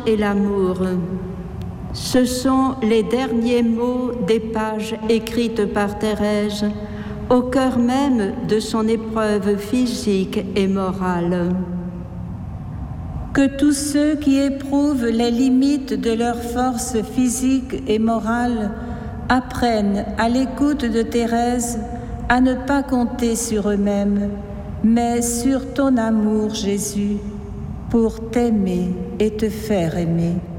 et l'amour. Ce sont les derniers mots des pages écrites par Thérèse, au cœur même de son épreuve physique et morale. Que tous ceux qui éprouvent les limites de leur force physique et morale apprennent, à l'écoute de Thérèse, à ne pas compter sur eux-mêmes, mais sur ton amour, Jésus, pour t'aimer et te faire aimer.